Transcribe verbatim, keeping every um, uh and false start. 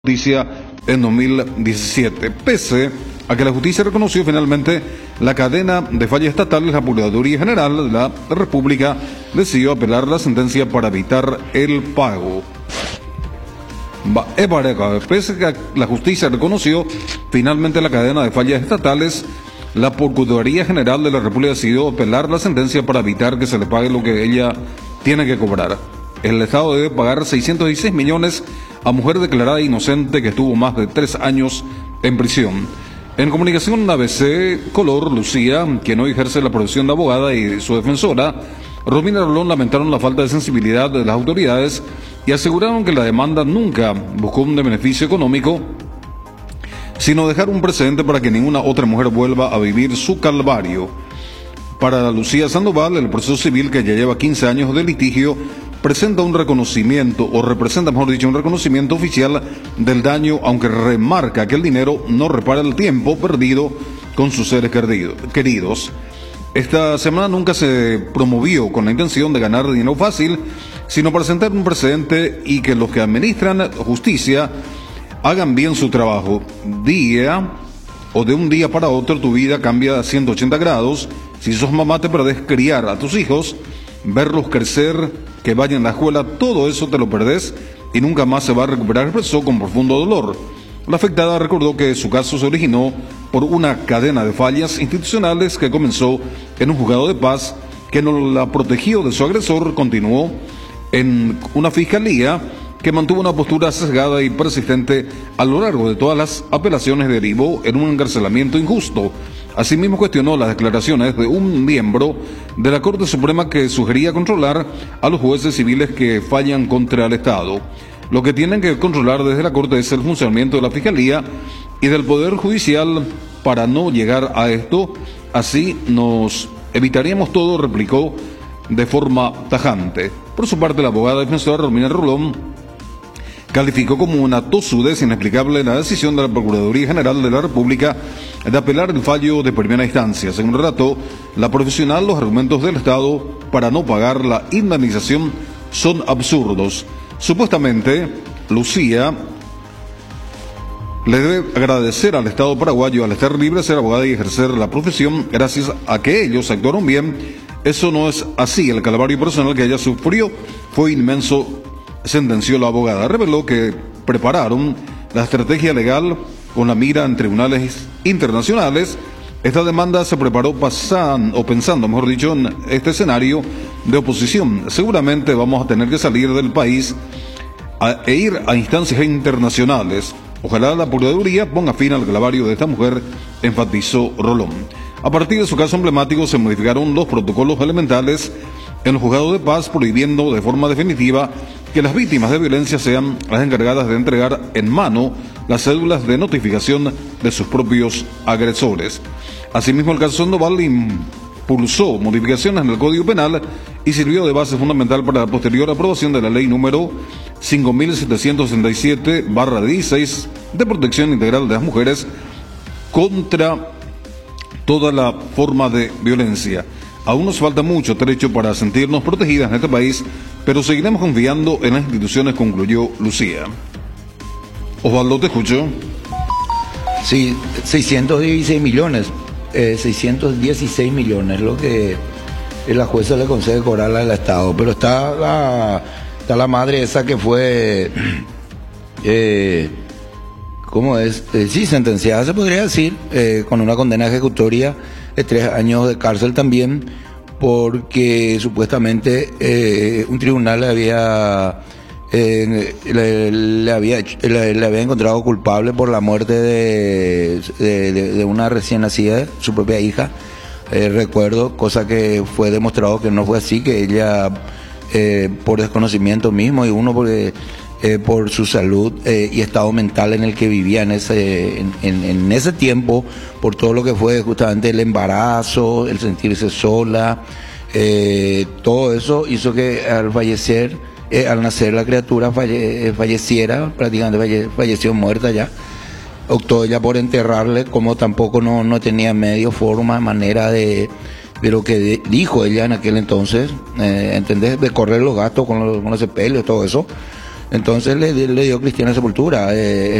Justicia en dos mil diecisiete. Pese a que la justicia reconoció finalmente la cadena de fallas estatales, la Procuraduría General de la República decidió apelar la sentencia para evitar el pago. Pese a que la justicia reconoció finalmente la cadena de fallas estatales, la Procuraduría General de la República decidió apelar la sentencia para evitar que se le pague lo que ella tiene que cobrar. El Estado debe pagar seiscientos dieciséis millones a mujer declarada inocente que estuvo más de tres años en prisión. En comunicación A B C Color, Lucía, quien hoy ejerce la profesión de abogada, y su defensora, Romina Rolón, lamentaron la falta de sensibilidad de las autoridades y aseguraron que la demanda nunca buscó un beneficio económico, sino dejar un precedente para que ninguna otra mujer vuelva a vivir su calvario. Para Lucía Sandoval, el proceso civil, que ya lleva quince años de litigio, presenta un reconocimiento, o representa, mejor dicho, un reconocimiento oficial del daño, aunque remarca que el dinero no repara el tiempo perdido con sus seres queridos. Esta semana nunca se promovió con la intención de ganar dinero fácil, sino para sentar un precedente y que los que administran justicia hagan bien su trabajo. Día o de un día para otro tu vida cambia a ciento ochenta grados. Si sos mamá, te perdés criar a tus hijos, verlos crecer, que vayan a la escuela, todo eso te lo perdés y nunca más se va a recuperar, expresó con profundo dolor. La afectada recordó que su caso se originó por una cadena de fallas institucionales que comenzó en un juzgado de paz que no la protegió de su agresor, continuó en una fiscalía que mantuvo una postura sesgada y persistente a lo largo de todas las apelaciones, derivó en un encarcelamiento injusto. Asimismo, cuestionó las declaraciones de un miembro de la Corte Suprema que sugería controlar a los jueces civiles que fallan contra el Estado. Lo que tienen que controlar desde la Corte es el funcionamiento de la Fiscalía y del Poder Judicial para no llegar a esto. Así nos evitaríamos todo, replicó de forma tajante. Por su parte, la abogada defensora Romina Rolón calificó como una tosudez inexplicable la decisión de la Procuraduría General de la República de apelar el fallo de primera instancia. Según relató la profesional, los argumentos del Estado para no pagar la indemnización son absurdos. Supuestamente, Lucía le debe agradecer al Estado paraguayo al estar libre de ser abogada y ejercer la profesión gracias a que ellos actuaron bien. Eso no es así. El calvario personal que ella sufrió fue inmenso, sentenció la abogada. Reveló que prepararon la estrategia legal con la mira en tribunales internacionales. Esta demanda se preparó pasan, o pensando, mejor dicho, en este escenario de oposición. Seguramente vamos a tener que salir del país a, e ir a instancias internacionales. Ojalá la Procuraduría ponga fin al calvario de esta mujer, enfatizó Rolón. A partir de su caso emblemático se modificaron los protocolos elementales en los juzgados de paz, prohibiendo de forma definitiva que las víctimas de violencia sean las encargadas de entregar en mano las cédulas de notificación de sus propios agresores. Asimismo, el caso Sandoval impulsó modificaciones en el Código Penal y sirvió de base fundamental para la posterior aprobación de la ley número cinco mil setecientos sesenta y siete barra dieciséis de protección integral de las mujeres contra toda la forma de violencia. Aún nos falta mucho trecho para sentirnos protegidas en este país, pero seguiremos confiando en las instituciones, concluyó Lucía. Osvaldo, te escucho. Sí, seiscientos dieciséis millones, eh, seiscientos dieciséis millones, lo que la jueza le concede cobrar al Estado, pero está la, está la madre esa que fue, eh, ¿cómo es? Eh, sí, sentenciada, se podría decir, eh, con una condena ejecutoria de tres años de cárcel también, porque supuestamente eh, un tribunal le había eh, le, le había le, le había encontrado culpable por la muerte de, de, de, de una recién nacida, su propia hija, eh, recuerdo, cosa que fue demostrado que no fue así, que ella eh, por desconocimiento mismo y uno porque Eh, por su salud eh, y estado mental en el que vivía en ese, en, en, en ese tiempo, por todo lo que fue justamente el embarazo, el sentirse sola, eh, todo eso hizo que al fallecer, eh, al nacer la criatura falle, falleciera, prácticamente falle, falleció muerta ya. Optó ella por enterrarle, como tampoco no, no tenía medio, forma, manera de, de lo que de, dijo ella en aquel entonces, eh, ¿entendés? De correr los gastos con los, con los sepelios, todo eso. Entonces le, le dio Cristiana Sepultura. Eh,